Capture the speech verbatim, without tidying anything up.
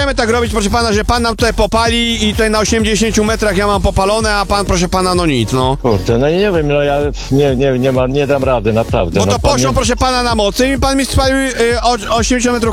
możemy tak robić, proszę pana, że pan nam tutaj popali i tutaj na osiemdziesięciu metrach ja mam popalone, a pan, proszę pana, no nic, no. Kurde, no i nie wiem, no ja nie, nie, nie, ma, nie dam rady, naprawdę. No to pan poszło, nie- proszę pana, na mocy i pan mi spalił y, o, osiemdziesiąt metrów